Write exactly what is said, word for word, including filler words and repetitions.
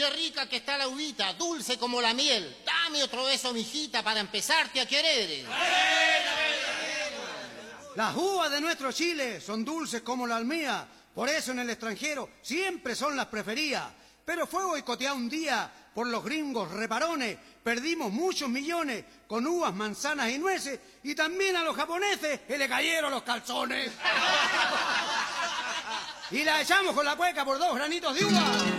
de rica que está la uvita, dulce como la miel. Dame otro beso, mijita, para empezarte a querer. Las uvas de nuestro Chile son dulces como la almía, por eso en el extranjero siempre son las preferidas. Pero fue boicoteado un día por los gringos reparones, perdimos muchos millones con uvas, manzanas y nueces, y también a los japoneses se le cayeron los calzones. Y la echamos con la cueca por dos granitos de uva.